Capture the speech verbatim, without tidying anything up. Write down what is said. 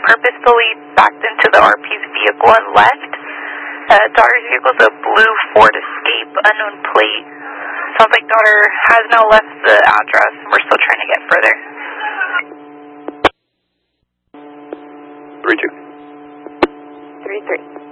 purposefully backed into the R P's vehicle and left. Uh, daughter's vehicle is a blue Ford Escape, unknown plate. Sounds like daughter has now left the address. We're still trying to get further. three two. three three.